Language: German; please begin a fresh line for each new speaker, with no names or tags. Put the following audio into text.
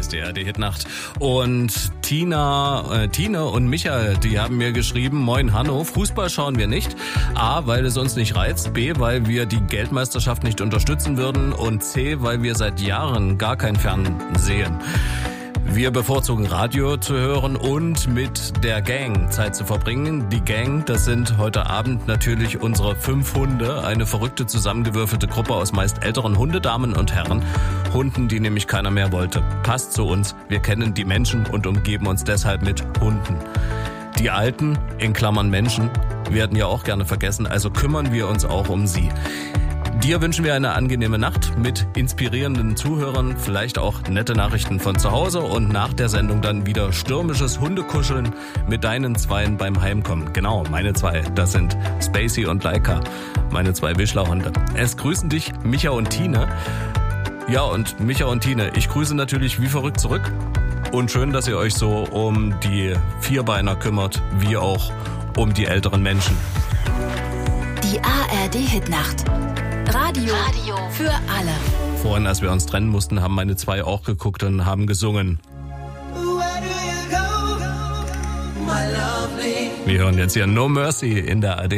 ist die ARD-Hitnacht. Und Tine und Michael, die haben mir geschrieben, moin Hanno, Fußball schauen wir nicht. A, weil es uns nicht reizt. B, weil wir die Geldmeisterschaft nicht unterstützen würden. Und C, weil wir seit Jahren gar kein Fernsehen. Wir bevorzugen Radio zu hören und mit der Gang Zeit zu verbringen. Die Gang, das sind heute Abend natürlich unsere 5 Hunde. Eine verrückte zusammengewürfelte Gruppe aus meist älteren Hundedamen und Herren. Hunden, die nämlich keiner mehr wollte. Passt zu uns. Wir kennen die Menschen und umgeben uns deshalb mit Hunden. Die Alten, in Klammern Menschen, werden ja auch gerne vergessen, also kümmern wir uns auch um sie. Dir wünschen wir eine angenehme Nacht mit inspirierenden Zuhörern, vielleicht auch nette Nachrichten von zu Hause und nach der Sendung dann wieder stürmisches Hundekuscheln mit deinen Zweien beim Heimkommen. Genau, meine 2, das sind Spacey und Laika, meine 2 Wischlerhunde. Es grüßen dich Micha und Tine. Ja, und Micha und Tine, ich grüße natürlich wie verrückt zurück und schön, dass ihr euch so um die Vierbeiner kümmert, wie auch um die älteren Menschen.
Die ARD-Hitnacht. Radio für alle.
Vorhin, als wir uns trennen mussten, haben meine 2 auch geguckt und haben gesungen. Wir hören jetzt hier No Mercy in der ARD.